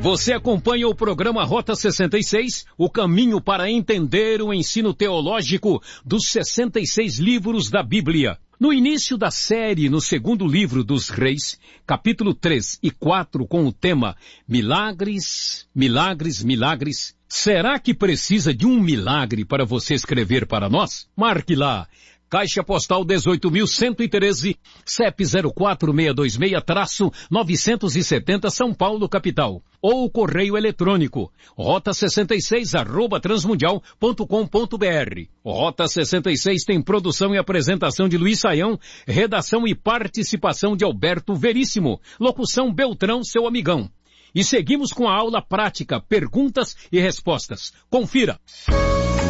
Você acompanha o programa Rota 66, o caminho para entender o ensino teológico dos 66 livros da Bíblia. No início da série, no segundo livro dos Reis, capítulo 3 e 4, com o tema Milagres, Milagres, Milagres. Será que precisa de um milagre para você escrever para nós? Marque lá. Caixa Postal 18.113, CEP 04626-970, São Paulo, capital. Ou correio eletrônico, rota66@transmundial.com.br. Rota 66 tem produção e apresentação de Luiz Saião, redação e participação de Alberto Veríssimo, locução Beltrão, seu amigão. E seguimos com a aula prática, perguntas e respostas. Confira!